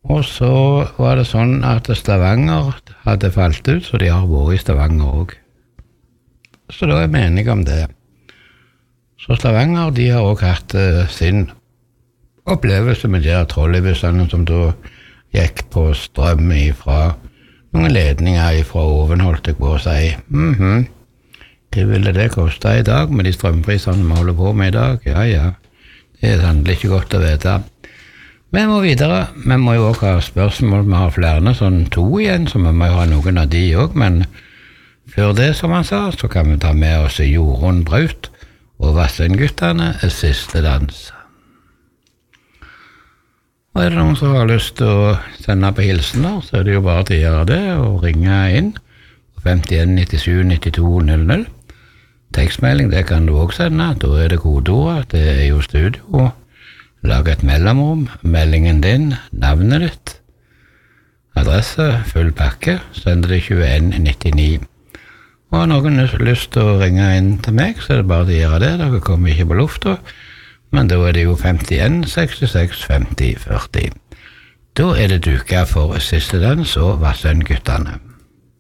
Og så var det sånn at Stavanger hadde falt ut, så de har vært i Stavanger også. Så da er vi enige om det. Så Stavanger, de har også hatt sin opplevelse med de her trolleybussene som da gikk på strøm ifra noen ledninger ifra oven, holdt jeg på å si. Hva ville det koste i dag med de strømprisene vi holder på med i dag? Ja, det er sannelig ikke godt å vite. Vi må videre. Vi må jo også ha spørsmål. Vi har flere, sånn 2 igjen, så vi må jo ha noen av de også, men før det, som han sa, så kan vi ta med oss Jorunn Braut og Vassendguttene siste dans. Og er det noen som har lyst til å sende på hilsener, så er det jo bare til å gjøre det og ringe inn på 51 97 92 00. Tekstmelding, det kan du også sende. Da er det kodeordet, det er jo studio. Lag et mellomrom, meldingen din, navnet ditt, adresse, full pakke, send det 2199. Og har noen lyst til å ringe inn til meg, så er det bare til å gjøre det. Dere kommer ikke på lufta. Men da er det jo 51 66 50 40. Da er det duket for siste dans og Vassendguttene.